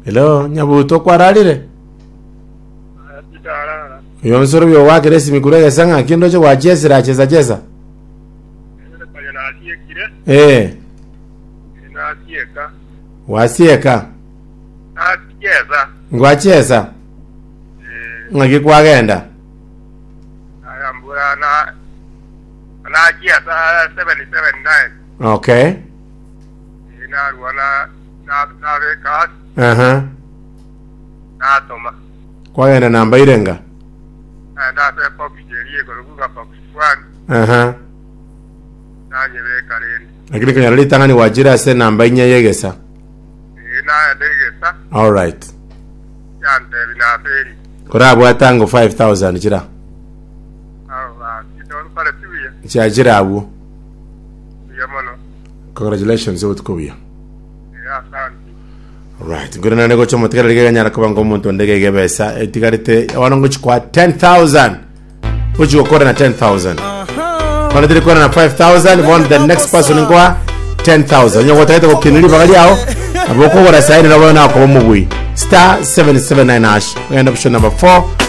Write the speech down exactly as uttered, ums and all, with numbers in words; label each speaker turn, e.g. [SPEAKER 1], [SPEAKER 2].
[SPEAKER 1] Hello, nyabuto kwararire. Yo nsoro byo wake resi mikurege sanga kindo cyo wachesera cheza cheza. Eh.
[SPEAKER 2] Nasieka.
[SPEAKER 1] Wasieka.
[SPEAKER 2] Nasieka.
[SPEAKER 1] Ngwachesa.
[SPEAKER 2] Eh.
[SPEAKER 1] Ngaki kwagenda.
[SPEAKER 2] Ayambura na na kiasa seven seven nine.
[SPEAKER 1] Okay.
[SPEAKER 2] Ina ruana na na rekas.
[SPEAKER 1] Aha.
[SPEAKER 2] Na toma.
[SPEAKER 1] Kwagenda namba irenga.
[SPEAKER 2] Na se popi jerie kuruka popi kwan.
[SPEAKER 1] Aha.
[SPEAKER 2] Na nyebe karen.
[SPEAKER 1] Lakini kanya litanga ni wajira se namba inya yegesa.
[SPEAKER 2] Ina yegesa.
[SPEAKER 1] All right.
[SPEAKER 2] Yante bina feri.
[SPEAKER 1] Kurabu atango five thousand jira.
[SPEAKER 2] Ah, kiton pare tuya.
[SPEAKER 1] Cha jira abu.
[SPEAKER 2] Yamono.
[SPEAKER 1] Congratulations out ko biya.
[SPEAKER 2] Ya san.
[SPEAKER 1] Right, ngurana nego chomo tikara liganya nyara kubango muntu ndege gebesa etikarite wanongo chikwa ten thousand. Uchi ukora na ten thousand. Kwa ndiri kora na five thousand, one the next person ngwa ten thousand. Nyo wataita kwa kinili bagali yao. Aboko wara saini na wana kwa mugui. Star seven seven nine hash. We end up show number four.